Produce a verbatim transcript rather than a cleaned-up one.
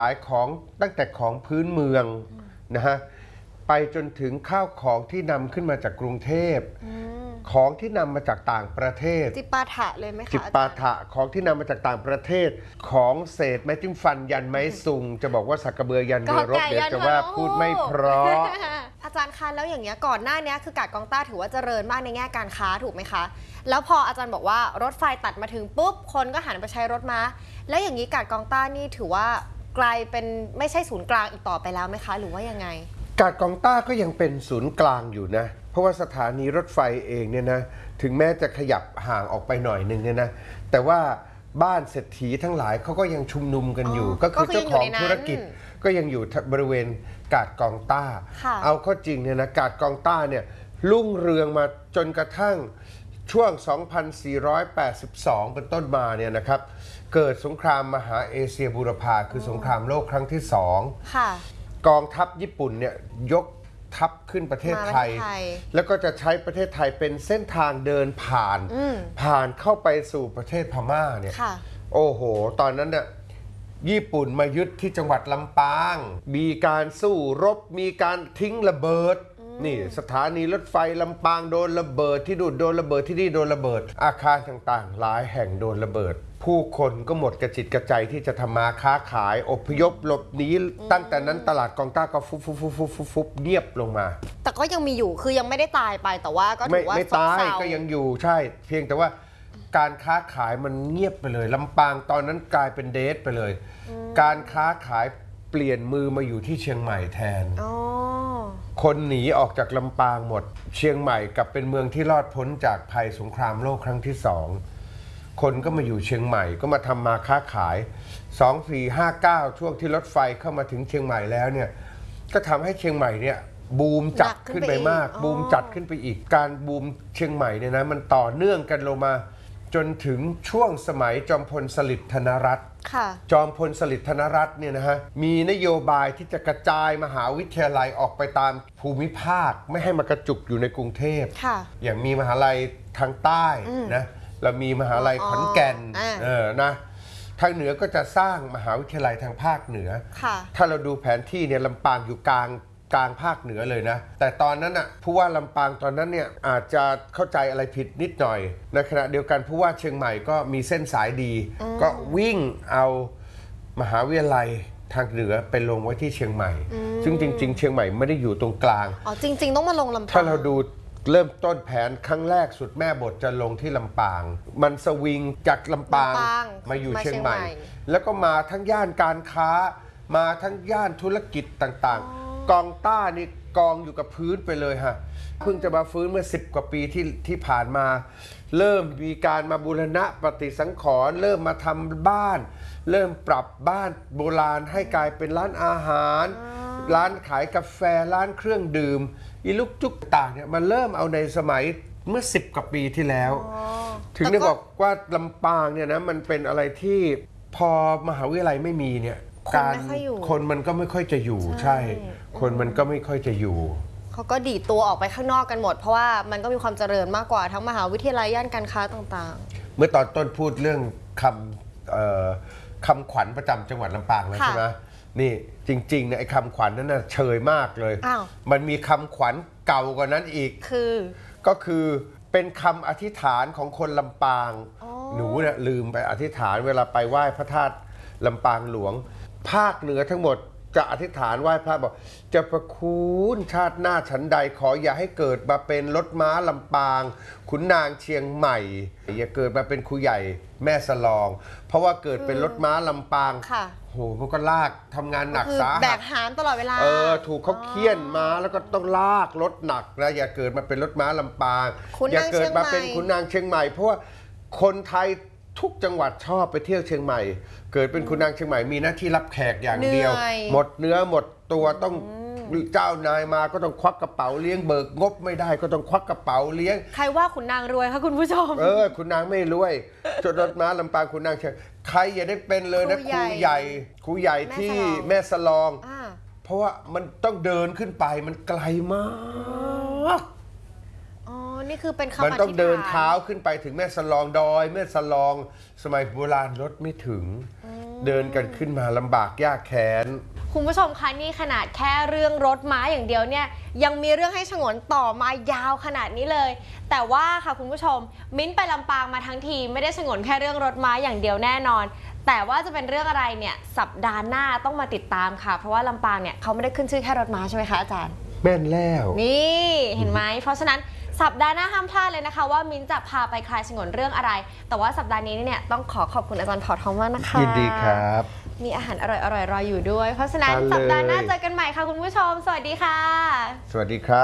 ขายของตั้งแต่ของพื้นเมืองนะฮะไปจนถึงข้าวของที่นำขึ้นมาจากกรุงเทพของที่นำมาจากต่างประเทศจิปาถะเลยไหมคะจิปาถะของที่นำมาจากต่างประเทศของเศษไม้จิ้มฟันยันไม้ซุงจะบอกว่าสักกระเบือยันเรือรบเดี๋ยวจะว่าพูดไม่เพราะอาจารย์คะแล้วอย่างเงี้ยก่อนหน้านี้คือกาดกองต้าถือว่าเจริญมากในแง่การค้าถูกไหมคะแล้วพออาจารย์บอกว่ารถไฟตัดมาถึงปุ๊บคนก็หันไปใช้รถม้าแล้วอย่างนี้กาดกองต้านี่ถือว่ากลายเป็นไม่ใช่ศูนย์กลางอีกต่อไปแล้วไหมคะหรือว่ายังไงกาดกองต้าก็ยังเป็นศูนย์กลางอยู่นะเพราะว่าสถานีรถไฟเองเนี่ยนะถึงแม้จะขยับห่างออกไปหน่อยนึงเนี่ยนะแต่ว่าบ้านเศรษฐีทั้งหลายเขาก็ยังชุมนุมกันอยู่ก็คือเจ้าของธุรกิจก็ยังอยู่บริเวณกาดกองต้าเอาเข้าจริงเนี่ยนะกาดกองต้าเนี่ยรุ่งเรืองมาจนกระทั่งช่วง สองพันสี่ร้อยแปดสิบสอง เป็นต้นมาเนี่ยนะครับเกิดสงครามมหาเอเชียบูรพาคือสงครามโลกครั้งที่สองกองทัพญี่ปุ่นเนี่ยยกทัพขึ้นประเทศไทยแล้วก็จะใช้ประเทศไทยเป็นเส้นทางเดินผ่านผ่านเข้าไปสู่ประเทศพม่าเนี่ยโอ้โหตอนนั้นเนี่ยญี่ปุ่นมายึดที่จังหวัดลำปางมีการสู้รบมีการทิ้งระเบิดนี่สถานีรถไฟลำปางโดนระเบิดที่ดูดโดนระเบิดที่นี่โดนระเบิดอาคารต่างๆหลายแห่งโดนระเบิดผู้คนก็หมดกระจิตกระใจที่จะทำมาค้าขายอพยพหลบหนีตั้งแต่นั้นตลาดกองต้าก็ฟุบฟุบฟุบฟุบฟุบฟุบเงียบลงมาแต่ก็ยังมีอยู่คือยังไม่ได้ตายไปแต่ว่าก็ถือว่าไม่ตายก็ยังอยู่ใช่เพียงแต่ว่าการค้าขายมันเงียบไปเลยลำปางตอนนั้นกลายเป็นเดทไปเลยการค้าขายเปลี่ยนมือมาอยู่ที่เชียงใหม่แทนคนหนีออกจากลำปางหมดเชียงใหม่กลับเป็นเมืองที่รอดพ้นจากภัยสงครามโลกครั้งที่สองคนก็มาอยู่เชียงใหม่ก็มาทำมาค้าขายสองสี่ห้าเก้าช่วงที่รถไฟเข้ามาถึงเชียงใหม่แล้วเนี่ยก็ทำให้เชียงใหม่เนี่ยบูมจัดขึ้นไปมากบูมจัดขึ้นไปอีกการบูมเชียงใหม่เนี่ยนะมันต่อเนื่องกันลงมาจนถึงช่วงสมัยจอมพลสฤษดิ์ธนรัตน์จอมพลสฤษดิ์ธนรัตน์เนี่ยนะฮะมีนโยบายที่จะกระจายมหาวิทยาลัยออกไปตามภูมิภาคไม่ให้มากระจุกอยู่ในกรุงเทพอย่างมีมหาลัยทางใต้นะเรามีมหาลัยขอนแก่นเออนะทางเหนือก็จะสร้างมหาวิทยาลัยทางภาคเหนือถ้าเราดูแผนที่เนี่ยลำปางอยู่กลางกลางภาคเหนือเลยนะแต่ตอนนั้นอ่ะผู้ว่าลำปางตอนนั้นเนี่ยอาจจะเข้าใจอะไรผิดนิดหน่อยในขณะเดียวกันผู้ว่าเชียงใหม่ก็มีเส้นสายดีก็วิ่งเอามหาวิทยาลัยทางเหนือไปลงไว้ที่เชียงใหม่ซึ่งจริงๆเชียงใหม่ไม่ได้อยู่ตรงกลางอ๋อจริงๆต้องมาลงลำปางถ้าเราดูเริ่มต้นแผนครั้งแรกสุดแม่บทจะลงที่ลำปางมันสวิงจากลำปางมาอยู่เชียงใหม่แล้วก็มาทั้งย่านการค้ามาทั้งย่านธุรกิจต่างๆกองต้านี่กองอยู่กับพื้นไปเลยฮะเพิ่งจะมาฟื้นเมื่อสิบกว่าปีที่ที่ผ่านมาเริ่มมีการมาบูรณะปฏิสังขรณ์เริ่มมาทำบ้านเริ่มปรับบ้านโบราณให้กลายเป็นร้านอาหารร้านขายกาแฟร้านเครื่องดื่มอีลูกจุกต่างเนี่ยมันเริ่มเอาในสมัยเมื่อสิบกว่าปีที่แล้วถึงได้บอกว่าลำปางเนี่ยนะมันเป็นอะไรที่พอมหาวิทยาลัยไม่มีเนี่ยการคนมันก็ไม่ค่อยจะอยู่ใช่คนมันก็ไม่ค่อยจะอยู่เขาก็ดีดตัวออกไปข้างนอกกันหมดเพราะว่ามันก็มีความเจริญมากกว่าทั้งมหาวิทยาลัยย่านการค้าต่างๆเมื่อตอนต้นพูดเรื่องคำคำขวัญประจำจังหวัดลำปางแล้วใช่ไหมนี่จริงๆเนี่ยไอ้คำขวัญนั้นน่ะเชยมากเลยมันมีคำขวัญเก่ากว่านั้นอีกคือก็คือเป็นคำอธิษฐานของคนลำปางหนูเนี่ยลืมไปอธิษฐานเวลาไปไหว้พระธาตุลำปางหลวงภาคเหนือทั้งหมดจะอธิษฐานไหว้พระบอกจะประคุณชาติหน้าฉันใดขออย่าให้เกิดมาเป็นรถม้าลำปางขุนนางเชียงใหม่อย่าเกิดมาเป็นครูใหญ่แม่สลองเพราะว่าเกิดเป็นรถม้าลำปางโหมันก็ลากทำงานหนักสาหัสแบกหามตลอดเวลาเออถูกเขาเคี่ยนมาแล้วก็ต้องลากรถหนักนะอย่าเกิดมาเป็นรถม้าลำปางอย่าเกิดมาเป็นขุนนางเชียงใหม่เพราะว่าคนไทยทุกจังหวัดชอบไปเที่ยวเชียงใหม่เกิดเป็นขุนนางเชียงใหม่มีหน้าที่รับแขกอย่างเดียวหมดเนื้อหมดตัวต้องเจ้านายมาก็ต้องควักกระเป๋าเลี้ยงเบิกงบไม่ได้ก็ต้องควักกระเป๋าเลี้ยงใครว่าขุนนางรวยคะคุณผู้ชมเออขุนนางไม่รวยจดรถม้าลำปางขุนนางเชียงใครอย่าได้เป็นเลยนะครูใหญ่ครูใหญ่ที่แม่สลองเพราะว่ามันต้องเดินขึ้นไปมันไกลมากอ๋อนี่คือเป็นคำมันต้องเดินเท้าขึ้นไปถึงแม่สลองดอยแม่สลองสมัยโบราณรถไม่ถึงเดินกันขึ้นมาลำบากยากแค้นคุณผู้ชมคะนี่ขนาดแค่เรื่องรถม้าอย่างเดียวเนี่ยยังมีเรื่องให้ฉงนต่อมายาวขนาดนี้เลย แต่ว่าค่ะคุณผู้ชมมิ้นท์ไปลำปางมาทั้งทีไม่ได้ฉงนแค่เรื่องรถม้าอย่างเดียวแน่นอน แต่ว่าจะเป็นเรื่องอะไรเนี่ยสัปดาห์หน้าต้องมาติดตามค่ะเพราะว่าลำปางเนี่ยเขาไม่ได้ขึ้นชื่อแค่รถม้าใช่ไหมคะอาจารย์แม่นแล้วนี่เห็นไหมเพราะฉะนั้นสัปดาห์หน้าห้ามพลาดเลยนะคะว่ามิ้นจะพาไปคลายฉงนเรื่องอะไร แต่ว่าสัปดาห์นี้เนี่ยต้องขอขอบคุณอาจารย์เผ่าทองมากนะคะยินดีครับมีอาหารอร่อยๆรออยู่ด้วยเพราะฉะนั้นสัปดาห์หน้าเจอกันใหม่ค่ะคุณผู้ชมสวัสดีค่ะสวัสดีครับ